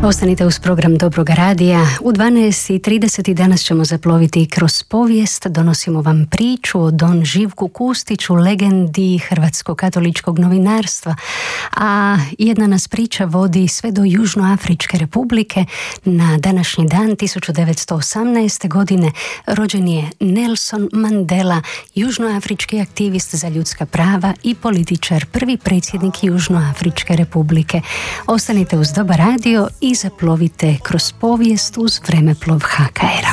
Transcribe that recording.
Ostanite uz program Dobroga radija. U 12:30 danas ćemo zaploviti kroz povijest. Donosimo vam priču o Don Živku Kustiću, legendi hrvatskog katoličkog novinarstva. A jedna nas priča vodi sve do Južnoafričke republike. Na današnji dan 1918. godine rođen je Nelson Mandela, južnoafrički aktivist za ljudska prava i političar, prvi predsjednik Južnoafričke republike. Ostanite uz Dobar radio i zaplovite kroz povijest uz vremeplov HKR-a.